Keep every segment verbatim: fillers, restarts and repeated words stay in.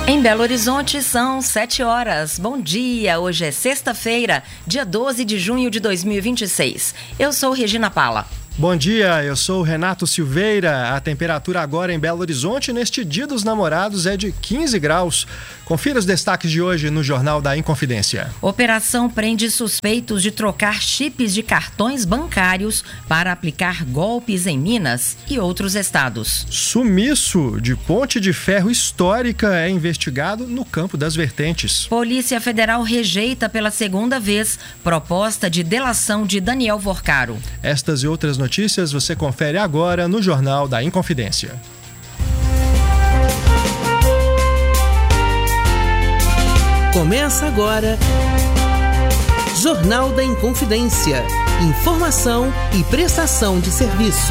Em Belo Horizonte são sete horas. Bom dia, hoje é sexta-feira, dia doze de junho de dois mil e vinte e seis. Eu sou Regina Pala. Bom dia, eu sou o Renato Silveira. A temperatura agora em Belo Horizonte neste Dia dos Namorados é de quinze graus. Confira os destaques de hoje no Jornal da Inconfidência. Operação prende suspeitos de trocar chips de cartões bancários para aplicar golpes em Minas e outros estados. Sumiço de ponte de ferro histórica é investigado no Campo das Vertentes. Polícia Federal rejeita pela segunda vez proposta de delação de Daniel Vorcaro. Estas e outras notícias você confere agora no Jornal da Inconfidência. Começa agora Jornal da Inconfidência. Informação e prestação de serviço.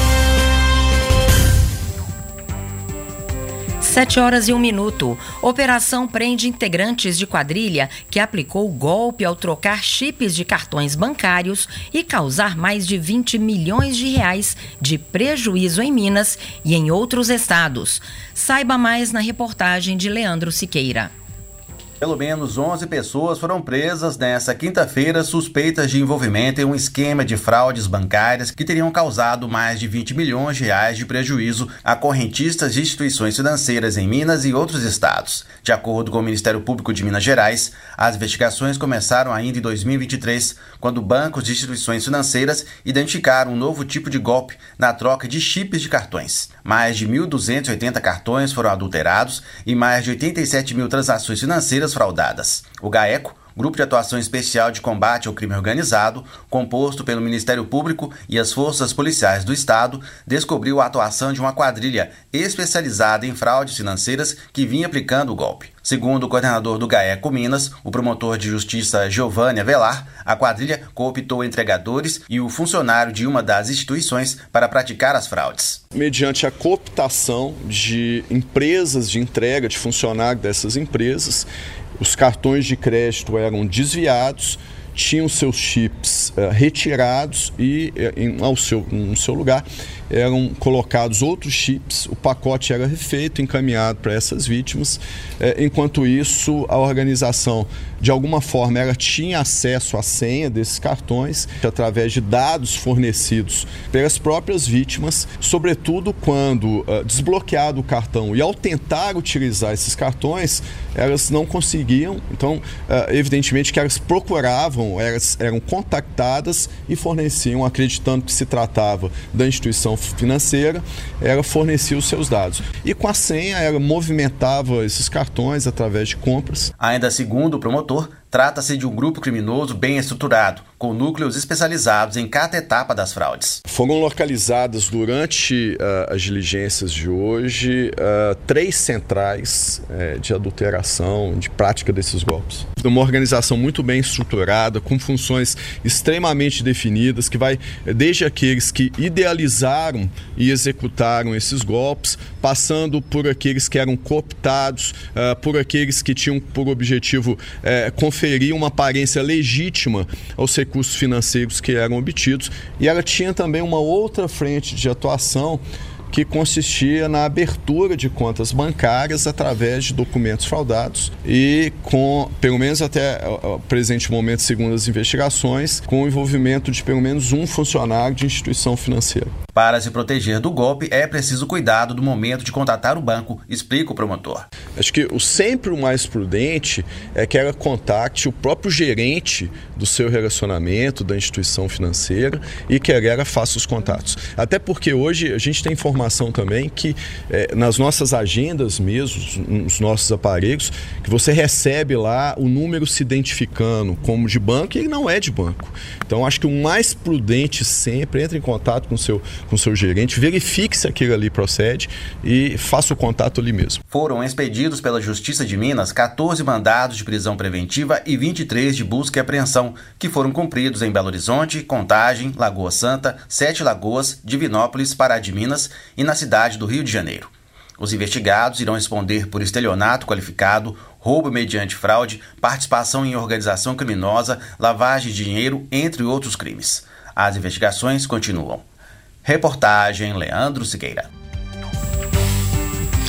Sete horas e um minuto. Operação prende integrantes de quadrilha que aplicou golpe ao trocar chips de cartões bancários e causar mais de vinte milhões de reais de prejuízo em Minas e em outros estados. Saiba mais na reportagem de Leandro Siqueira. Pelo menos onze pessoas foram presas nesta quinta-feira suspeitas de envolvimento em um esquema de fraudes bancárias que teriam causado mais de vinte milhões de reais de prejuízo a correntistas de instituições financeiras em Minas e outros estados. De acordo com o Ministério Público de Minas Gerais, as investigações começaram ainda em dois mil e vinte e três, quando bancos de instituições financeiras identificaram um novo tipo de golpe na troca de chips de cartões. Mais de mil duzentos e oitenta cartões foram adulterados e mais de oitenta e sete mil transações financeiras fraudadas. O GAECO, Grupo de Atuação Especial de Combate ao Crime Organizado, composto pelo Ministério Público e as Forças Policiais do Estado, descobriu a atuação de uma quadrilha especializada em fraudes financeiras que vinha aplicando o golpe. Segundo o coordenador do GAECO Minas, o promotor de justiça Giovanni Avelar, a quadrilha cooptou entregadores e o funcionário de uma das instituições para praticar as fraudes. Mediante a cooptação de empresas de entrega, de funcionários dessas empresas, os cartões de crédito eram desviados, tinham seus chips uh, retirados e em, ao seu, no seu lugar eram colocados outros chips, o pacote era refeito, encaminhado para essas vítimas. Eh, enquanto isso, a organização, de alguma forma, ela tinha acesso à senha desses cartões através de dados fornecidos pelas próprias vítimas, sobretudo quando uh, desbloqueado o cartão e ao tentar utilizar esses cartões, elas não conseguiam. Então, uh, evidentemente que elas procuravam, elas eram contactadas e forneciam, acreditando que se tratava da instituição financeira, ela fornecia os seus dados. E com a senha, ela movimentava esses cartões através de compras. Ainda segundo o promotor, trata-se de um grupo criminoso bem estruturado, com núcleos especializados em cada etapa das fraudes. Foram localizadas durante uh, as diligências de hoje uh, três centrais uh, de adulteração, de prática desses golpes. Uma organização muito bem estruturada, com funções extremamente definidas, que vai desde aqueles que idealizaram e executaram esses golpes, passando por aqueles que eram cooptados, uh, por aqueles que tinham por objetivo uh, conferir uma aparência legítima aos recursos financeiros que eram obtidos, e ela tinha também uma outra frente de atuação que consistia na abertura de contas bancárias através de documentos fraudados e com, pelo menos até o presente momento, segundo as investigações, com o envolvimento de pelo menos um funcionário de instituição financeira. Para se proteger do golpe, é preciso cuidado do momento de contatar o banco, explica o promotor. Acho que o sempre o mais prudente é que ela contacte o próprio gerente do seu relacionamento, da instituição financeira, e que ela faça os contatos. Até porque hoje a gente tem informação também que é, nas nossas agendas mesmo, nos nossos aparelhos, que você recebe lá o número se identificando como de banco e ele não é de banco. Então acho que o mais prudente sempre, entre em contato com o seu com o seu gerente, verifique se aquilo ali procede e faça o contato ali mesmo. Foram expedidos pela Justiça de Minas quatorze mandados de prisão preventiva e vinte e três de busca e apreensão, que foram cumpridos em Belo Horizonte, Contagem, Lagoa Santa, Sete Lagoas, Divinópolis, Pará de Minas e na cidade do Rio de Janeiro. Os investigados irão responder por estelionato qualificado, roubo mediante fraude, participação em organização criminosa, lavagem de dinheiro, entre outros crimes. As investigações continuam. Reportagem Leandro Siqueira.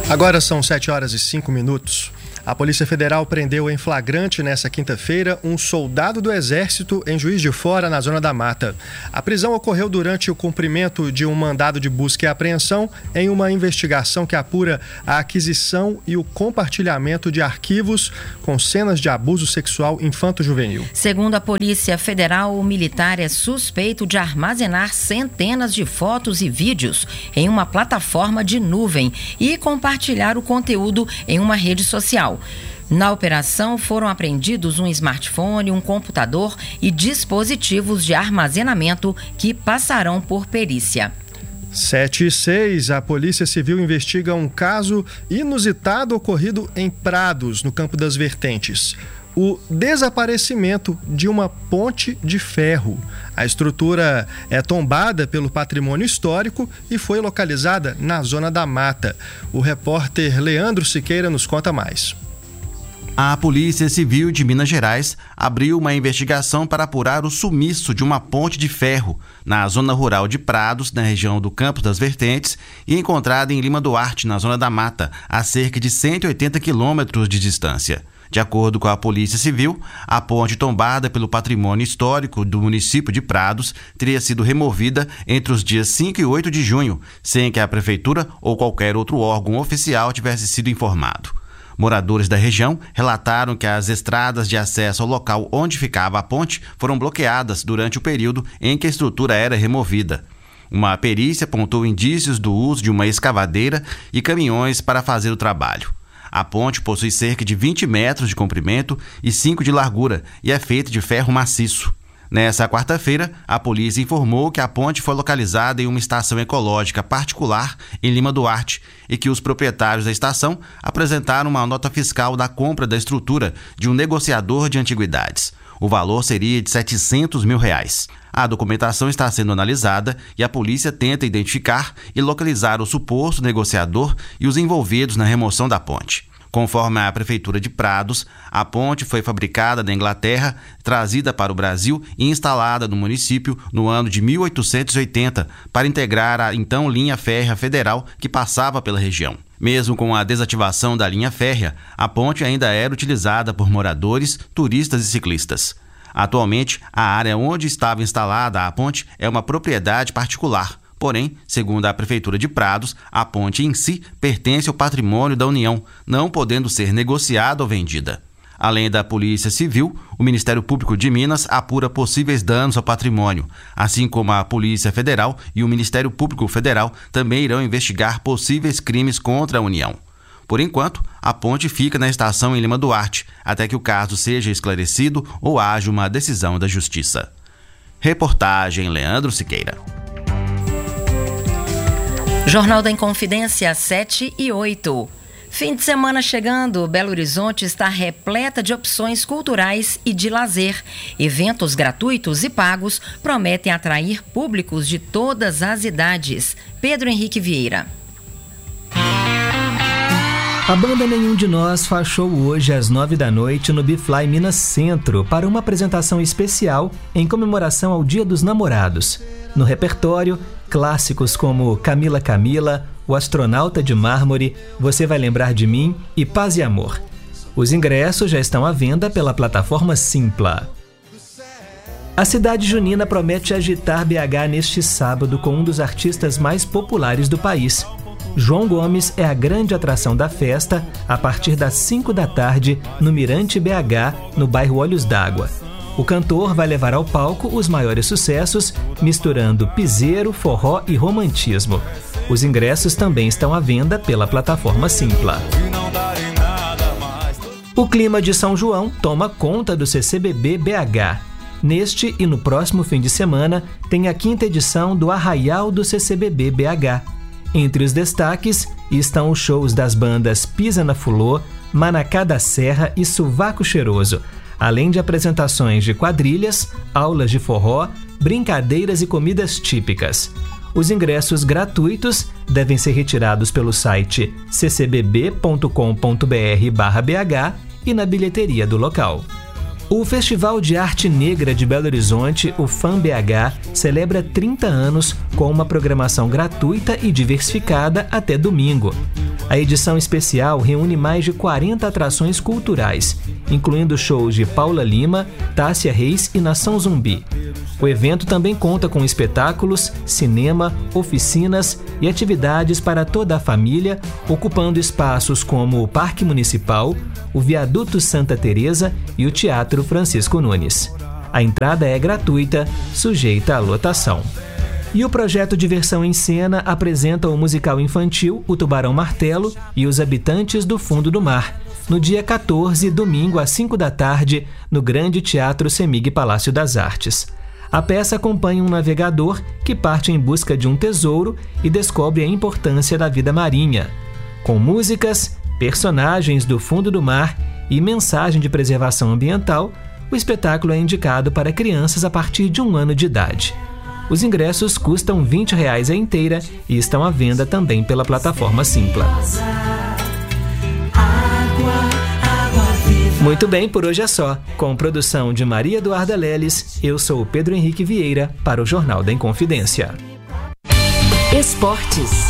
Agora são sete horas e cinco minutos. A Polícia Federal prendeu em flagrante nesta quinta-feira um soldado do Exército em Juiz de Fora, na Zona da Mata. A prisão ocorreu durante o cumprimento de um mandado de busca e apreensão em uma investigação que apura a aquisição e o compartilhamento de arquivos com cenas de abuso sexual infanto-juvenil. Segundo a Polícia Federal, o militar é suspeito de armazenar centenas de fotos e vídeos em uma plataforma de nuvem e compartilhar o conteúdo em uma rede social. Na operação foram apreendidos um smartphone, um computador e dispositivos de armazenamento que passarão por perícia. sete e seis, a Polícia Civil investiga um caso inusitado ocorrido em Prados, no Campo das Vertentes. O desaparecimento de uma ponte de ferro. A estrutura é tombada pelo patrimônio histórico e foi localizada na Zona da Mata. O repórter Leandro Siqueira nos conta mais. A Polícia Civil de Minas Gerais abriu uma investigação para apurar o sumiço de uma ponte de ferro na zona rural de Prados, na região do Campos das Vertentes, e encontrada em Lima Duarte, na Zona da Mata, a cerca de cento e oitenta quilômetros de distância. De acordo com a Polícia Civil, a ponte tombada pelo patrimônio histórico do município de Prados teria sido removida entre os dias cinco e oito de junho, sem que a Prefeitura ou qualquer outro órgão oficial tivesse sido informado. Moradores da região relataram que as estradas de acesso ao local onde ficava a ponte foram bloqueadas durante o período em que a estrutura era removida. Uma perícia apontou indícios do uso de uma escavadeira e caminhões para fazer o trabalho. A ponte possui cerca de vinte metros de comprimento e cinco de largura e é feita de ferro maciço. Nessa quarta-feira, a polícia informou que a ponte foi localizada em uma estação ecológica particular em Lima Duarte e que os proprietários da estação apresentaram uma nota fiscal da compra da estrutura de um negociador de antiguidades. O valor seria de setecentos mil reais. A documentação está sendo analisada e a polícia tenta identificar e localizar o suposto negociador e os envolvidos na remoção da ponte. Conforme a Prefeitura de Prados, a ponte foi fabricada na Inglaterra, trazida para o Brasil e instalada no município no ano de mil oitocentos e oitenta para integrar a então linha férrea federal que passava pela região. Mesmo com a desativação da linha férrea, a ponte ainda era utilizada por moradores, turistas e ciclistas. Atualmente, a área onde estava instalada a ponte é uma propriedade particular. Porém, segundo a Prefeitura de Prados, a ponte em si pertence ao patrimônio da União, não podendo ser negociada ou vendida. Além da Polícia Civil, o Ministério Público de Minas apura possíveis danos ao patrimônio, assim como a Polícia Federal e o Ministério Público Federal também irão investigar possíveis crimes contra a União. Por enquanto, a ponte fica na estação em Lima Duarte, até que o caso seja esclarecido ou haja uma decisão da Justiça. Reportagem Leandro Siqueira. Jornal da Inconfidência, sete e oito. Fim de semana chegando, Belo Horizonte está repleta de opções culturais e de lazer. Eventos gratuitos e pagos prometem atrair públicos de todas as idades. Pedro Henrique Vieira. A banda Nenhum de Nós faz show hoje às nove da noite no Bifly Minas Centro para uma apresentação especial em comemoração ao Dia dos Namorados. No repertório, clássicos como Camila Camila, O Astronauta de Mármore, Você Vai Lembrar de Mim e Paz e Amor. Os ingressos já estão à venda pela plataforma Simpla. A cidade junina promete agitar B H neste sábado com um dos artistas mais populares do país. João Gomes é a grande atração da festa a partir das cinco da tarde no Mirante B H, no bairro Olhos d'Água. O cantor vai levar ao palco os maiores sucessos, misturando piseiro, forró e romantismo. Os ingressos também estão à venda pela plataforma Simpla. O clima de São João toma conta do C C B B B H. Neste e no próximo fim de semana tem a quinta edição do Arraial do C C B B B H. Entre os destaques estão os shows das bandas Pisa na Fulô, Manacá da Serra e Sovaco Cheiroso, além de apresentações de quadrilhas, aulas de forró, brincadeiras e comidas típicas. Os ingressos gratuitos devem ser retirados pelo site c c b b ponto com ponto b r barra b h e na bilheteria do local. O Festival de Arte Negra de Belo Horizonte, o FAM B H, celebra trinta anos com uma programação gratuita e diversificada até domingo. A edição especial reúne mais de quarenta atrações culturais, incluindo shows de Paula Lima, Tássia Reis e Nação Zumbi. O evento também conta com espetáculos, cinema, oficinas e atividades para toda a família, ocupando espaços como o Parque Municipal, o Viaduto Santa Teresa e o Teatro Francisco Nunes. A entrada é gratuita, sujeita à lotação. E o projeto Diversão em Cena apresenta o musical infantil O Tubarão Martelo e Os Habitantes do Fundo do Mar, no dia quatorze, domingo, às cinco da tarde, no Grande Teatro Semig Palácio das Artes. A peça acompanha um navegador que parte em busca de um tesouro e descobre a importância da vida marinha. Com músicas, personagens do fundo do mar e mensagem de preservação ambiental, o espetáculo é indicado para crianças a partir de um ano de idade. Os ingressos custam vinte reais a inteira e estão à venda também pela plataforma Simpla. Muito bem, por hoje é só. Com produção de Maria Eduarda Leles, eu sou o Pedro Henrique Vieira para o Jornal da Inconfidência. Esportes.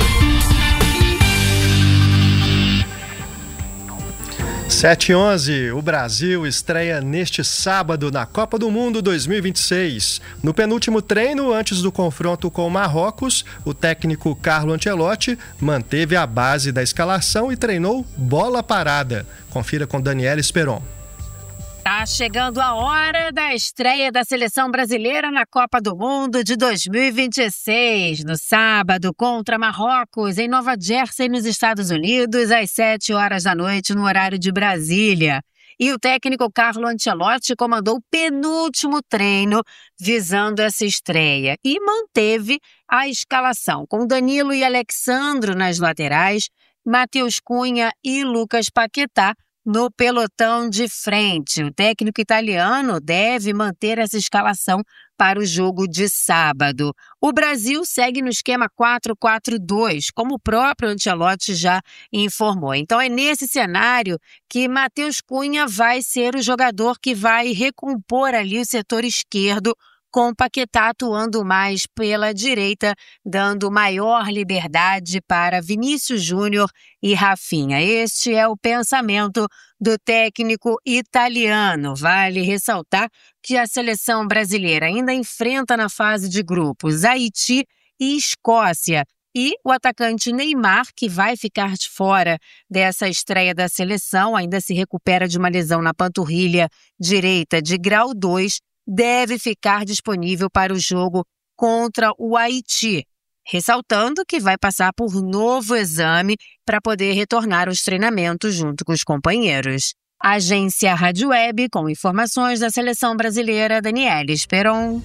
sete e onze, o Brasil estreia neste sábado na Copa do Mundo dois mil e vinte e seis. No penúltimo treino, antes do confronto com o Marrocos, o técnico Carlo Ancelotti manteve a base da escalação e treinou bola parada. Confira com Daniela Esperon. Tá chegando a hora da estreia da seleção brasileira na Copa do Mundo de dois mil e vinte e seis, no sábado contra Marrocos, em Nova Jersey, nos Estados Unidos, às sete horas da noite, no horário de Brasília. E o técnico Carlo Ancelotti comandou o penúltimo treino visando essa estreia e manteve a escalação com Danilo e Alexandro nas laterais, Matheus Cunha e Lucas Paquetá no pelotão de frente. O técnico italiano deve manter essa escalação para o jogo de sábado. O Brasil segue no esquema quatro quatro dois, como o próprio Ancelotti já informou. Então é nesse cenário que Matheus Cunha vai ser o jogador que vai recompor ali o setor esquerdo, com o Paquetá atuando mais pela direita, dando maior liberdade para Vinícius Júnior e Rafinha. Este é o pensamento do técnico italiano. Vale ressaltar que a seleção brasileira ainda enfrenta na fase de grupos Haiti e Escócia. E o atacante Neymar, que vai ficar de fora dessa estreia da seleção, ainda se recupera de uma lesão na panturrilha direita de grau dois, deve ficar disponível para o jogo contra o Haiti, ressaltando que vai passar por novo exame para poder retornar aos treinamentos junto com os companheiros. Agência Rádio Web, com informações da seleção brasileira, Daniela Esperon.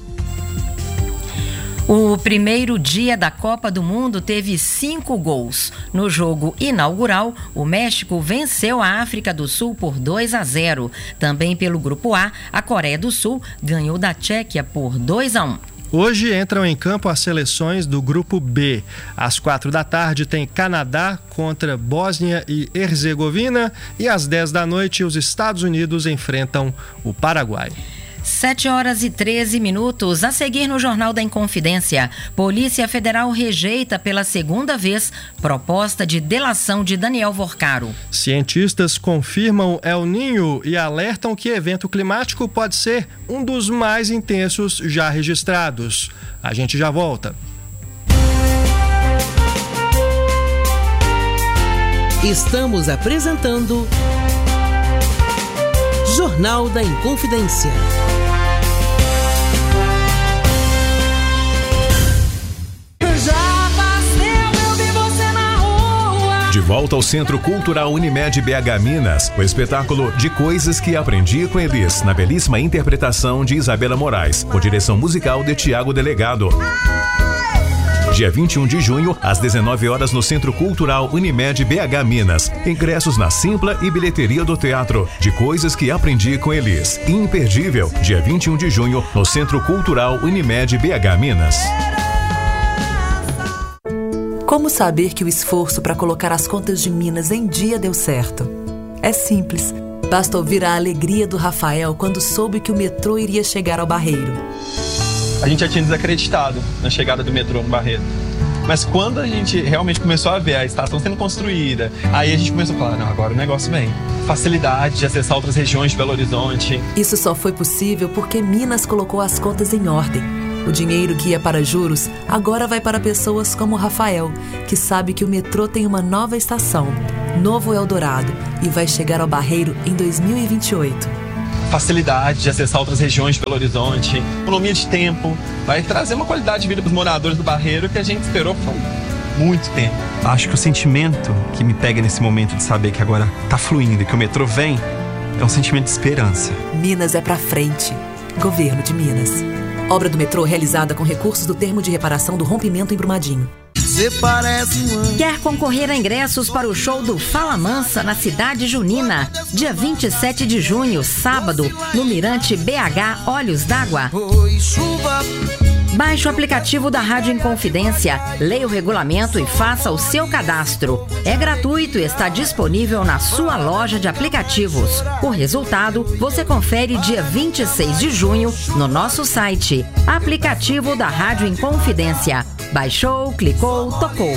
O primeiro dia da Copa do Mundo teve cinco gols. No jogo inaugural, o México venceu a África do Sul por dois a zero. Também pelo Grupo A, a Coreia do Sul ganhou da Tchequia por dois a um. Hoje entram em campo as seleções do Grupo B. Às quatro da tarde tem Canadá contra Bósnia e Herzegovina e às dez da noite os Estados Unidos enfrentam o Paraguai. sete horas e treze minutos. A seguir no Jornal da Inconfidência, Polícia Federal rejeita pela segunda vez proposta de delação de Daniel Vorcaro. Cientistas confirmam El Niño e alertam que evento climático pode ser um dos mais intensos já registrados. A gente já volta. Estamos apresentando Jornal da Inconfidência. De volta ao Centro Cultural Unimed B H Minas, o espetáculo De Coisas que Aprendi com Elis, na belíssima interpretação de Isabela Moraes, com direção musical de Tiago Delegado. Dia vinte e um de junho, às dezenove horas, no Centro Cultural Unimed B H Minas. Ingressos na Simpla e bilheteria do teatro. De Coisas que Aprendi com Elis. Imperdível, dia vinte e um de junho, no Centro Cultural Unimed B H Minas. Como saber que o esforço para colocar as contas de Minas em dia deu certo? É simples. Basta ouvir a alegria do Rafael quando soube que o metrô iria chegar ao Barreiro. A gente já tinha desacreditado na chegada do metrô no Barreiro. Mas quando a gente realmente começou a ver a estação sendo construída, aí a gente começou a falar, não, agora o negócio vem. Facilidade de acessar outras regiões de Belo Horizonte. Isso só foi possível porque Minas colocou as contas em ordem. O dinheiro que ia para juros agora vai para pessoas como Rafael, que sabe que o metrô tem uma nova estação, Novo Eldorado, e vai chegar ao Barreiro em dois mil e vinte e oito. Facilidade de acessar outras regiões de Belo Horizonte, economia de tempo, vai trazer uma qualidade de vida para os moradores do Barreiro que a gente esperou por muito tempo. Acho que o sentimento que me pega nesse momento de saber que agora está fluindo e que o metrô vem é um sentimento de esperança. Minas é pra frente. Governo de Minas. Obra do metrô realizada com recursos do termo de reparação do rompimento em Brumadinho. Cê parece um anjo. Quer concorrer a ingressos para o show do Fala Mansa na cidade junina? Dia vinte e sete de junho, sábado, no Mirante B H Olhos d'Água. Oi, chuva. Baixe o aplicativo da Rádio Inconfidência, leia o regulamento e faça o seu cadastro. É gratuito e está disponível na sua loja de aplicativos. O resultado você confere dia vinte e seis de junho no nosso site. Aplicativo da Rádio Inconfidência. Baixou, clicou, tocou.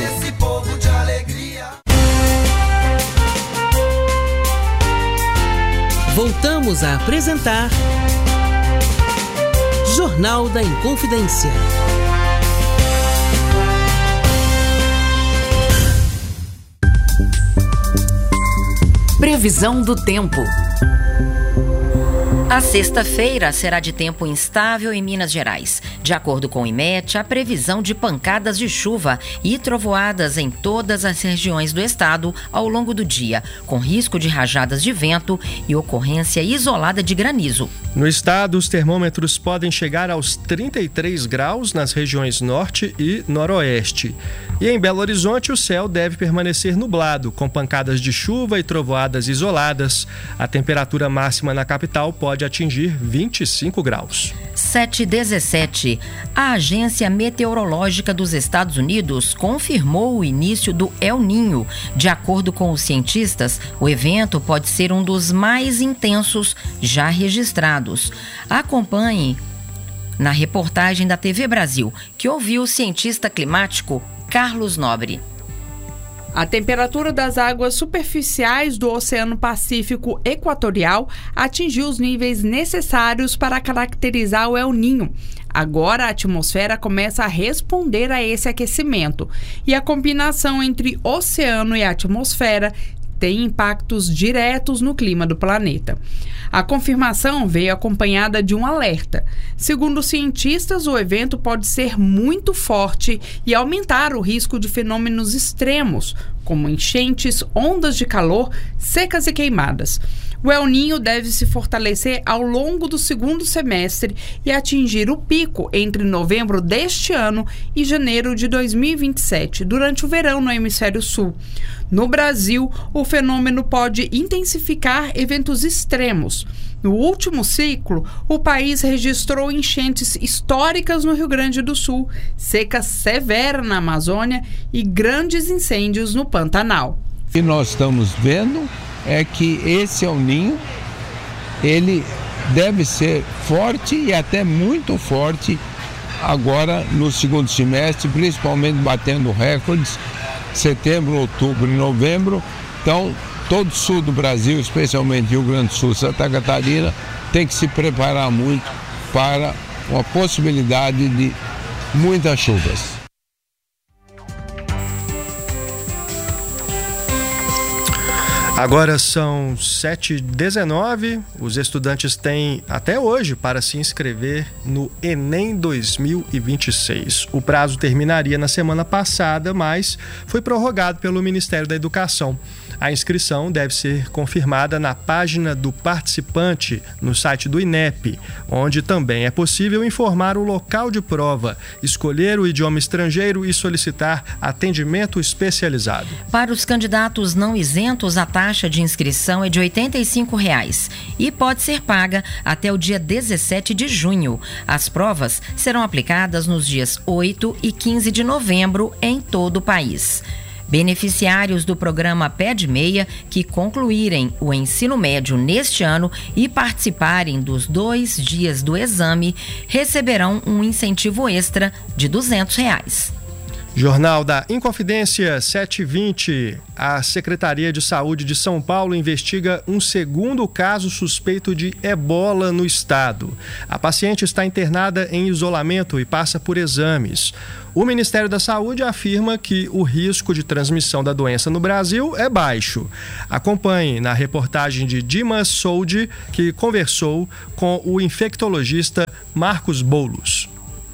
Voltamos a apresentar Jornal da Inconfidência. Previsão do tempo. A sexta-feira será de tempo instável em Minas Gerais. De acordo com o IMET, a previsão de pancadas de chuva e trovoadas em todas as regiões do estado ao longo do dia, com risco de rajadas de vento e ocorrência isolada de granizo. No estado, os termômetros podem chegar aos trinta e três graus nas regiões norte e noroeste. E em Belo Horizonte, o céu deve permanecer nublado, com pancadas de chuva e trovoadas isoladas. A temperatura máxima na capital pode atingir vinte e cinco graus. sete e dezessete. A Agência Meteorológica dos Estados Unidos confirmou o início do El Niño. De acordo com os cientistas, o evento pode ser um dos mais intensos já registrados. Acompanhe na reportagem da T V Brasil, que ouviu o cientista climático Carlos Nobre. A temperatura das águas superficiais do Oceano Pacífico Equatorial atingiu os níveis necessários para caracterizar o El Niño. Agora a atmosfera começa a responder a esse aquecimento e a combinação entre oceano e atmosfera tem impactos diretos no clima do planeta. A confirmação veio acompanhada de um alerta. Segundo os cientistas, o evento pode ser muito forte e aumentar o risco de fenômenos extremos, como enchentes, ondas de calor, secas e queimadas. O El Niño deve se fortalecer ao longo do segundo semestre e atingir o pico entre novembro deste ano e janeiro de dois mil e vinte e sete, durante o verão no hemisfério sul. No Brasil, o fenômeno pode intensificar eventos extremos. No último ciclo, o país registrou enchentes históricas no Rio Grande do Sul, seca severa na Amazônia e grandes incêndios no Pantanal. O que nós estamos vendo é que esse El Niño, ele deve ser forte e até muito forte agora no segundo semestre, principalmente batendo recordes, setembro, outubro e novembro. Então, todo o sul do Brasil, especialmente Rio Grande do Sul, Santa Catarina, tem que se preparar muito para uma possibilidade de muitas chuvas. Agora são sete e dezenove, os estudantes têm até hoje para se inscrever no Enem dois mil e vinte e seis. O prazo terminaria na semana passada, mas foi prorrogado pelo Ministério da Educação. A inscrição deve ser confirmada na página do participante no site do INEP, onde também é possível informar o local de prova, escolher o idioma estrangeiro e solicitar atendimento especializado. Para os candidatos não isentos, a taxa de inscrição é de oitenta e cinco reais e pode ser paga até o dia dezessete de junho. As provas serão aplicadas nos dias oito e quinze de novembro em todo o país. Beneficiários do programa Pé de Meia que concluírem o ensino médio neste ano e participarem dos dois dias do exame receberão um incentivo extra de duzentos reais. Jornal da Inconfidência, sete e vinte. A Secretaria de Saúde de São Paulo investiga um segundo caso suspeito de ebola no estado. A paciente está internada em isolamento e passa por exames. O Ministério da Saúde afirma que o risco de transmissão da doença no Brasil é baixo. Acompanhe na reportagem de Dimas Soldi, que conversou com o infectologista Marcos Boulos.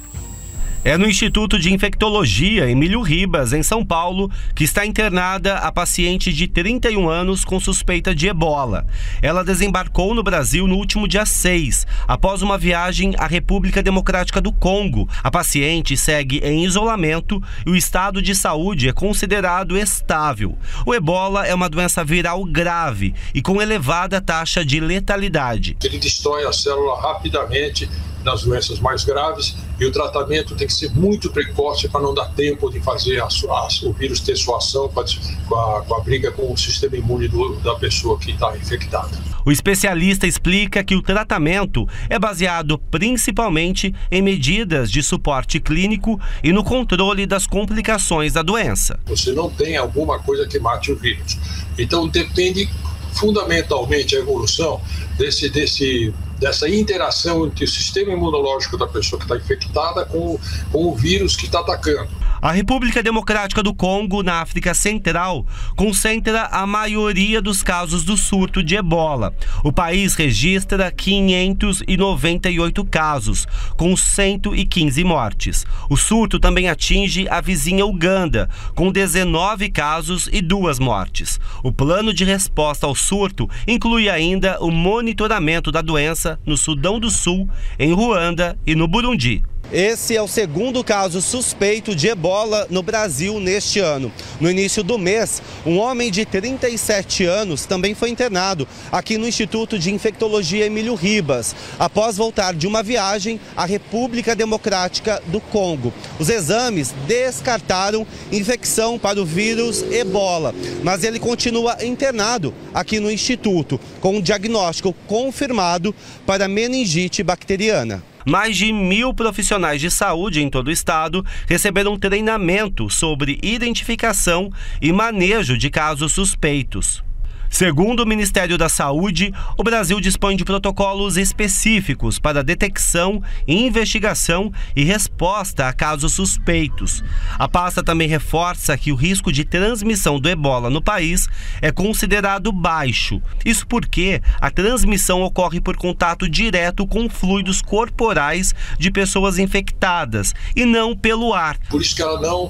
É no Instituto de Infectologia Emílio Ribas, em São Paulo, que está internada a paciente de trinta e um anos com suspeita de ebola. Ela desembarcou no Brasil no último dia seis, após uma viagem à República Democrática do Congo. A paciente segue em isolamento e o estado de saúde é considerado estável. O ebola é uma doença viral grave e com elevada taxa de letalidade. Ele destrói a célula rapidamente nas doenças mais graves e o tratamento tem que ser muito precoce para não dar tempo de fazer a, a, o vírus ter sua ação com a, com a briga com o sistema imune do, da pessoa que está infectada. O especialista explica que o tratamento é baseado principalmente em medidas de suporte clínico e no controle das complicações da doença. Você não tem alguma coisa que mate o vírus. Então depende fundamentalmente a evolução desse, desse dessa interação entre o sistema imunológico da pessoa que está infectada com, com o vírus que está atacando. A República Democrática do Congo, na África Central, concentra a maioria dos casos do surto de ebola. O país registra quinhentos e noventa e oito casos, com cento e quinze mortes. O surto também atinge a vizinha Uganda, com dezenove casos e duas mortes. O plano de resposta ao surto inclui ainda o monitoramento da doença no Sudão do Sul, em Ruanda e no Burundi. Esse é o segundo caso suspeito de ebola no Brasil neste ano. No início do mês, um homem de trinta e sete anos também foi internado aqui no Instituto de Infectologia Emílio Ribas, após voltar de uma viagem à República Democrática do Congo. Os exames descartaram infecção para o vírus ebola, mas ele continua internado aqui no Instituto, com um diagnóstico confirmado para meningite bacteriana. Mais de mil profissionais de saúde em todo o estado receberam treinamento sobre identificação e manejo de casos suspeitos. Segundo o Ministério da Saúde, o Brasil dispõe de protocolos específicos para detecção, investigação e resposta a casos suspeitos. A pasta também reforça que o risco de transmissão do ebola no país é considerado baixo. Isso porque a transmissão ocorre por contato direto com fluidos corporais de pessoas infectadas e não pelo ar. Por isso que ela não...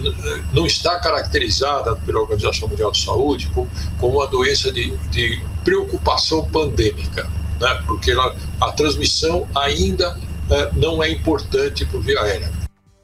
não está caracterizada pela Organização Mundial de Saúde como, como uma doença de, de preocupação pandêmica, né? Porque ela, a transmissão ainda é, não é importante por via aérea.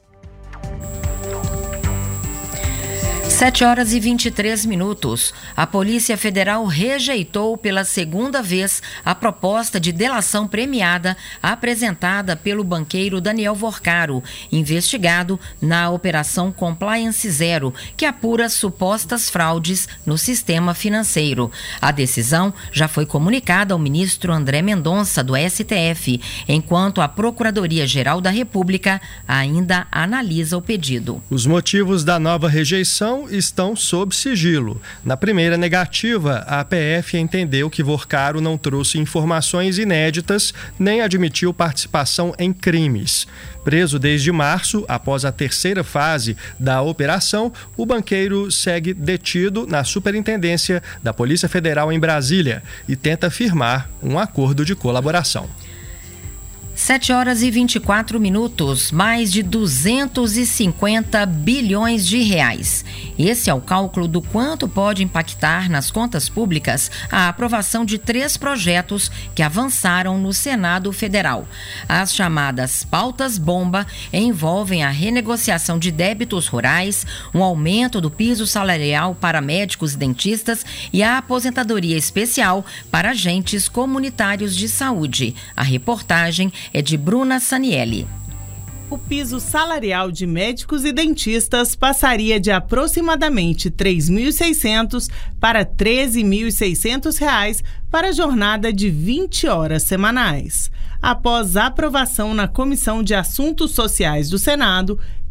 sete horas e vinte e três minutos. A Polícia Federal rejeitou pela segunda vez a proposta de delação premiada apresentada pelo banqueiro Daniel Vorcaro, investigado na Operação Compliance Zero, que apura supostas fraudes no sistema financeiro. A decisão já foi comunicada ao ministro André Mendonça, do S T F, enquanto a Procuradoria-Geral da República ainda analisa o pedido. Os motivos da nova rejeição estão sob sigilo. Na primeira negativa, a P F entendeu que Vorcaro não trouxe informações inéditas nem admitiu participação em crimes. Preso desde março, após a terceira fase da operação, o banqueiro segue detido na Superintendência da Polícia Federal em Brasília e tenta firmar um acordo de colaboração. sete horas e vinte e quatro minutos, mais de duzentos e cinquenta bilhões de reais. Esse é o cálculo do quanto pode impactar nas contas públicas a aprovação de três projetos que avançaram no Senado Federal. As chamadas pautas-bomba envolvem a renegociação de débitos rurais, um aumento do piso salarial para médicos e dentistas e a aposentadoria especial para agentes comunitários de saúde. A reportagem é de Bruna Sanielli. O piso salarial de médicos e dentistas passaria de aproximadamente três mil e seiscentos para treze mil e seiscentos reais para a jornada de vinte horas semanais. Após a aprovação na Comissão de Assuntos Sociais do Senado,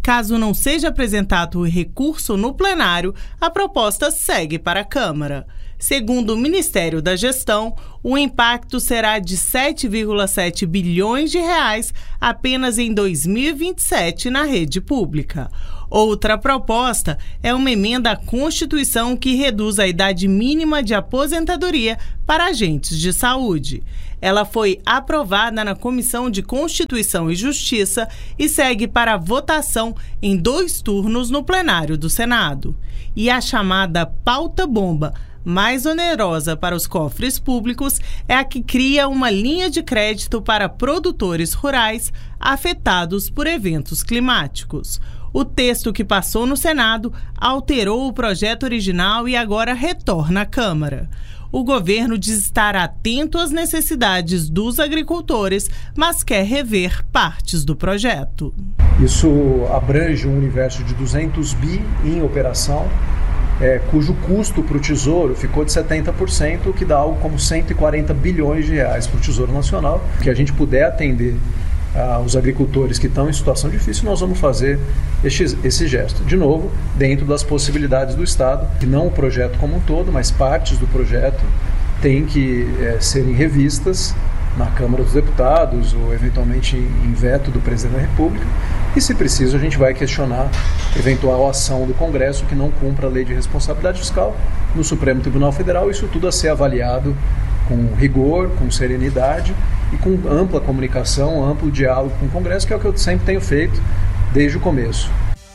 Caso não seja apresentado o recurso no plenário, a proposta segue para a Câmara. Segundo o Ministério da Gestão, o impacto será de sete vírgula sete bilhões de reais apenas em dois mil e vinte e sete na rede pública. Outra proposta é uma emenda à Constituição que reduz a idade mínima de aposentadoria para agentes de saúde. Ela foi aprovada na Comissão de Constituição e Justiça e segue para votação em dois turnos no plenário do Senado. E a chamada pauta-bomba, mais onerosa para os cofres públicos, é a que cria uma linha de crédito para produtores rurais afetados por eventos climáticos. O texto que passou no Senado alterou o projeto original e agora retorna à Câmara. O governo diz estar atento às necessidades dos agricultores, mas quer rever partes do projeto. Isso abrange um universo de duzentos bi em operação, É, cujo custo para o Tesouro ficou de setenta por cento, o que dá algo como cento e quarenta bilhões de reais para o Tesouro Nacional. Que a gente puder atender ah, os agricultores que estão em situação difícil, nós vamos fazer esse, esse gesto. De novo, dentro das possibilidades do Estado, que não o projeto como um todo, mas partes do projeto têm que é, serem revistas na Câmara dos Deputados ou eventualmente em veto do Presidente da República. E, se preciso, a gente vai questionar eventual ação do Congresso que não cumpra a lei de responsabilidade fiscal no Supremo Tribunal Federal. Isso tudo a ser avaliado com rigor, com serenidade e com ampla comunicação, amplo diálogo com o Congresso, que é o que eu sempre tenho feito desde o começo.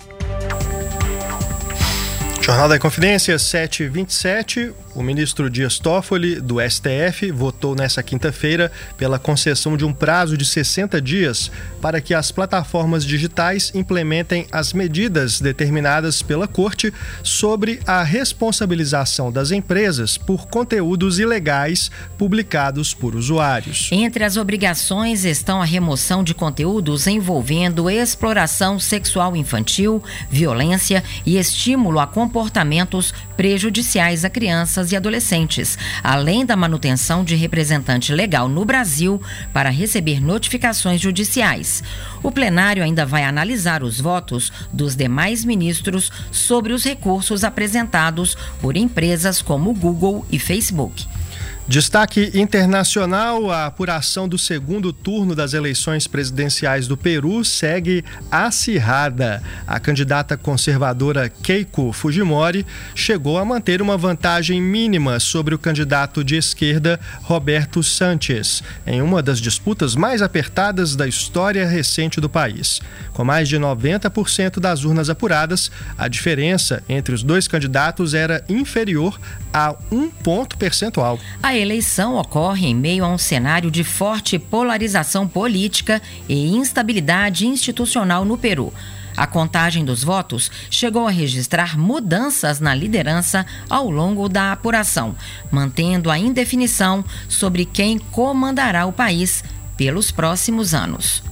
Jornal da Inconfidência, sete e vinte e sete. O ministro Dias Toffoli, do S T F, votou nesta quinta-feira pela concessão de um prazo de sessenta dias para que as plataformas digitais implementem as medidas determinadas pela Corte sobre a responsabilização das empresas por conteúdos ilegais publicados por usuários. Entre as obrigações estão a remoção de conteúdos envolvendo exploração sexual infantil, violência e estímulo a comportamentos prejudiciais a crianças e adolescentes, além da manutenção de representante legal no Brasil para receber notificações judiciais. O plenário ainda vai analisar os votos dos demais ministros sobre os recursos apresentados por empresas como Google e Facebook. Destaque internacional: a apuração do segundo turno das eleições presidenciais do Peru segue acirrada. A candidata conservadora Keiko Fujimori chegou a manter uma vantagem mínima sobre o candidato de esquerda Roberto Sánchez, em uma das disputas mais apertadas da história recente do país. Com mais de noventa por cento das urnas apuradas, a diferença entre os dois candidatos era inferior a um ponto percentual. A eleição ocorre em meio a um cenário de forte polarização política e instabilidade institucional no Peru. A contagem dos votos chegou a registrar mudanças na liderança ao longo da apuração, mantendo a indefinição sobre quem comandará o país pelos próximos anos.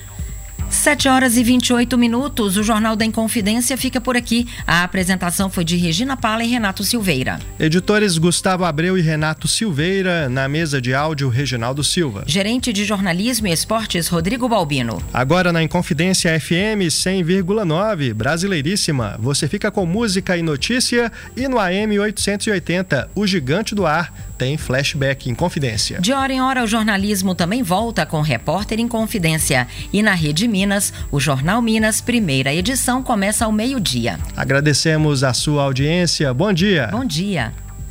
sete horas e vinte e oito minutos, o Jornal da Inconfidência fica por aqui. A apresentação foi de Regina Pala e Renato Silveira. Editores Gustavo Abreu e Renato Silveira. Na mesa de áudio, Reginaldo Silva. Gerente de Jornalismo e Esportes, Rodrigo Balbino. Agora na Inconfidência F M cem vírgula nove, Brasileiríssima. Você fica com música e notícia, e no A M oitocentos e oitenta, o Gigante do Ar tem flashback Inconfidência. De hora em hora, o jornalismo também volta com Repórter Inconfidência. E na Rede Minas, o Jornal Minas, primeira edição, começa ao meio-dia. Agradecemos a sua audiência. Bom dia. Bom dia.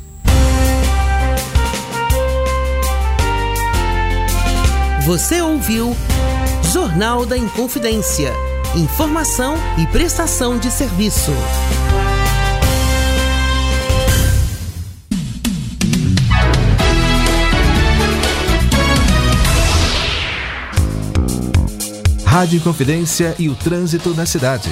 Você ouviu Jornal da Inconfidência. Informação e prestação de serviço. Rádio Inconfidência e o trânsito na cidade.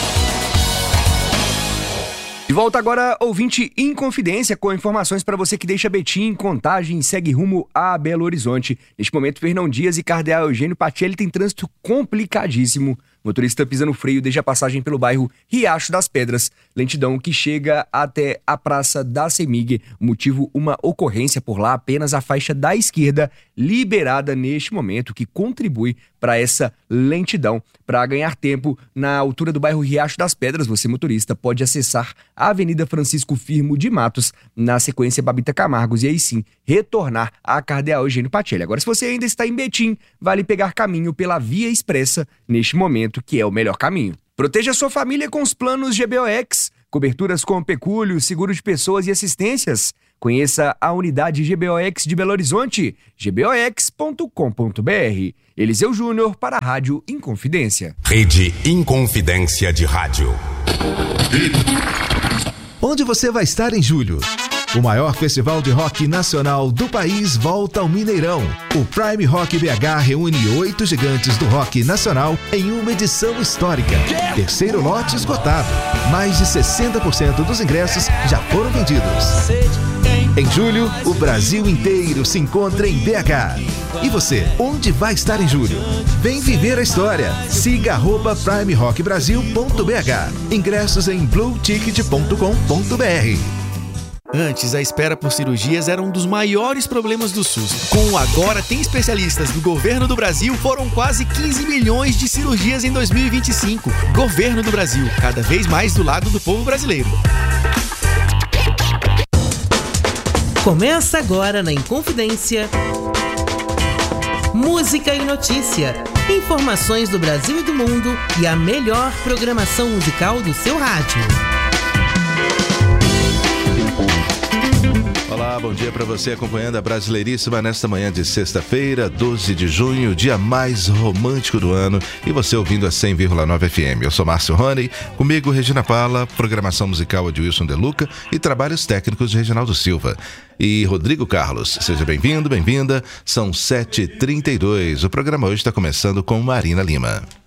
De volta agora, ouvinte Inconfidência, com informações para você que deixa Betim em Contagem e segue rumo a Belo Horizonte. Neste momento, Fernão Dias e Cardeal Eugênio Patielli tem trânsito complicadíssimo O motorista pisa no freio desde a passagem pelo bairro Riacho das Pedras. Lentidão que chega até a Praça da Semig. O motivo, uma ocorrência por lá, apenas a faixa da esquerda liberada neste momento, que contribui para essa lentidão. Para ganhar tempo na altura do bairro Riacho das Pedras, você, motorista, pode acessar a Avenida Francisco Firmo de Matos, na sequência Babita Camargos, e aí sim retornar à Cardeal Eugênio Pacelli. Agora, se você ainda está em Betim, vale pegar caminho pela Via Expressa neste momento, que é o melhor caminho. Proteja sua família com os planos G B O X, coberturas com pecúlio, seguro de pessoas e assistências. Conheça a unidade G B O X de Belo Horizonte, g b o x ponto com ponto b r. Eliseu Júnior para a Rádio Inconfidência. Rede Inconfidência de Rádio. Onde você vai estar em julho? O maior festival de rock nacional do país volta ao Mineirão. O Prime Rock B H reúne oito gigantes do rock nacional em uma edição histórica. Terceiro lote esgotado. Mais de sessenta por cento dos ingressos já foram vendidos. Em julho, o Brasil inteiro se encontra em B H. E você, onde vai estar em julho? Vem viver a história. Siga arroba prime rock brasil ponto b h. Ingressos em blue ticket ponto com ponto b r. Antes, a espera por cirurgias era um dos maiores problemas do SUS. Com o Agora Tem Especialistas do Governo do Brasil, foram quase quinze milhões de cirurgias em dois mil e vinte e cinco. Governo do Brasil, cada vez mais do lado do povo brasileiro. Começa agora na Inconfidência. Música e notícia. Informações do Brasil e do mundo e a melhor programação musical do seu rádio. Olá, bom dia para você acompanhando a Brasileiríssima nesta manhã de sexta-feira, doze de junho, dia mais romântico do ano, e você ouvindo a cem vírgula nove F M. Eu sou Márcio Rony, comigo Regina Paula, programação musical de Wilson De Luca e trabalhos técnicos de Reginaldo Silva. E Rodrigo Carlos, seja bem-vindo, bem-vinda, são sete e trinta e dois. O programa hoje está começando com Marina Lima.